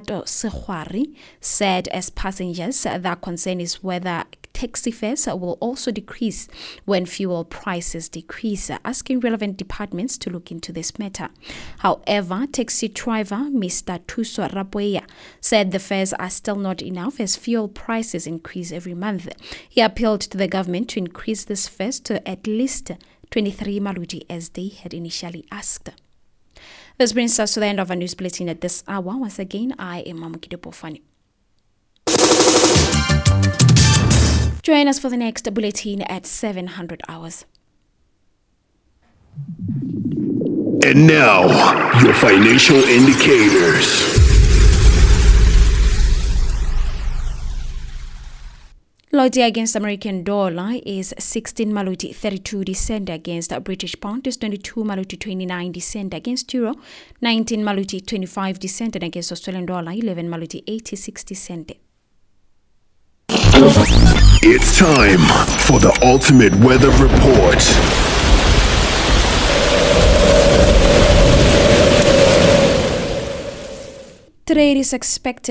Lerato Segwari said as passengers, their concern is whether taxi fares will also decrease when fuel prices decrease, asking relevant departments to look into this matter. However, taxi driver Mr. Thuso Rapoya said the fares are still not enough as fuel prices increase every month. He appealed to the government to increase this fares to at least 23 maluti as they had initially asked. This brings us to the end of our news bulletin at this hour. Once again, I am Mamukide Pofani. Join us for the next bulletin at 700 hours. And now, your financial indicators. Lottie against American dollar is 16 maluti 32 cent against British pound is 22 maluti 29 cent against euro, 19 maluti 25 cent and against Australian dollar 11 maluti 86 cent. It's time for the ultimate weather report. Today it is expected